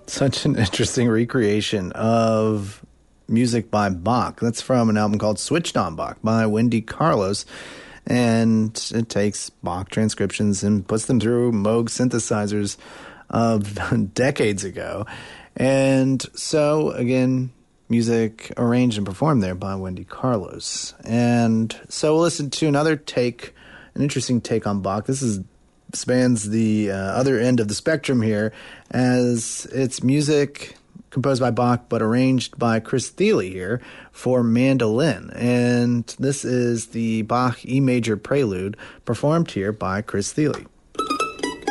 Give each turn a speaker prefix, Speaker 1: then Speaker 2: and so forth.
Speaker 1: Such an interesting recreation of music by Bach. That's from an album called Switched on Bach by Wendy Carlos. And it takes Bach transcriptions and puts them through Moog synthesizers of decades ago. And so, again, music arranged and performed there by Wendy Carlos. And so we'll listen to another take, an interesting take on Bach. This spans the other end of the spectrum here, as it's music composed by Bach but arranged by Chris Thile here for mandolin. And this is the Bach E major prelude performed here by Chris Thile.